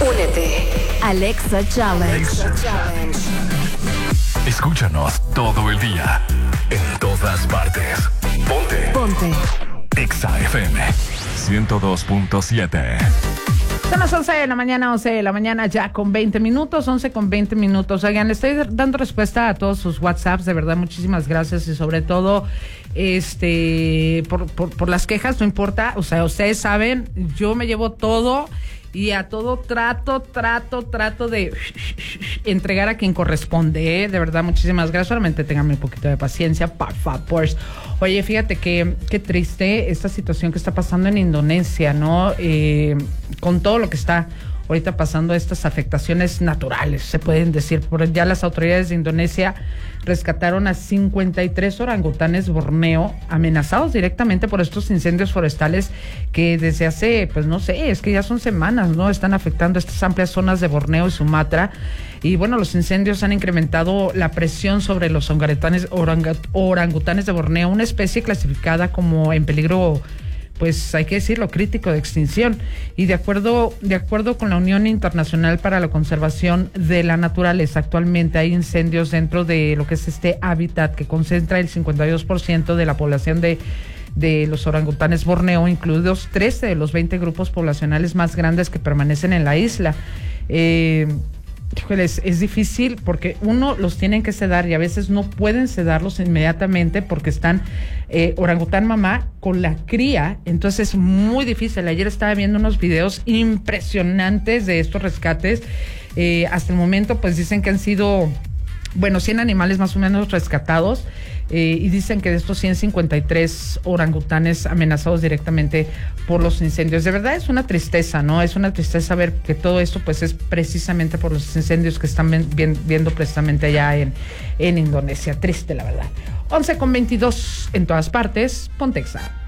Únete. Alexa Challenge. Escúchanos todo el día, en todas partes. Ponte. Exa FM 102.7. Son las 11 de la mañana ya con 20 minutos, 11 con 20 minutos. Oigan, le estoy dando respuesta a todos sus WhatsApps, de verdad, muchísimas gracias y sobre todo, por las quejas, no importa, o sea, ustedes saben, yo me llevo todo y a todo trato de entregar a quien corresponde, ¿eh? De verdad, muchísimas gracias, solamente ténganme un poquito de paciencia, por favor. Oye, fíjate qué triste esta situación que está pasando en Indonesia, ¿no? Con todo lo que está ahorita pasando, estas afectaciones naturales, se pueden decir. Ya las autoridades de Indonesia rescataron a 53 orangutanes Borneo amenazados directamente por estos incendios forestales que desde hace, pues no sé, es que ya son semanas, ¿no? Están afectando estas amplias zonas de Borneo y Sumatra. Y bueno, los incendios han incrementado la presión sobre los orangutanes de Borneo, una especie clasificada como en peligro, pues hay que decirlo, crítico de extinción. Y de acuerdo con la Unión Internacional para la Conservación de la Naturaleza, actualmente hay incendios dentro de lo que es este hábitat que concentra el 52% de la población de los orangutanes Borneo, incluidos 13 de los 20 grupos poblacionales más grandes que permanecen en la isla. Híjoles, es difícil porque uno los tienen que sedar y a veces no pueden sedarlos inmediatamente porque están orangután mamá con la cría, entonces es muy difícil. Ayer estaba viendo unos videos impresionantes de estos rescates. Hasta el momento pues dicen que han sido 100 animales más o menos rescatados, y dicen que de estos 153 orangutanes amenazados directamente por los incendios. De verdad es una tristeza, ¿no? Es una tristeza ver que todo esto pues es precisamente por los incendios que están viendo precisamente allá en Indonesia. Triste, la verdad. 11 con 22 en todas partes. Ponte Exa.